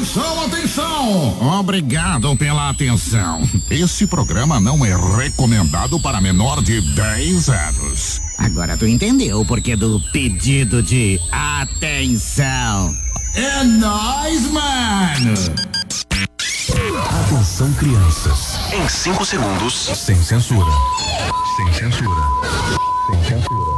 Atenção, atenção! Obrigado pela atenção. Esse programa não é recomendado para menor de 10 anos. Agora tu entendeu o porquê do pedido de atenção. É nóis, mano! Atenção, crianças. Em 5 segundos. Sem censura. Sem censura. Sem censura.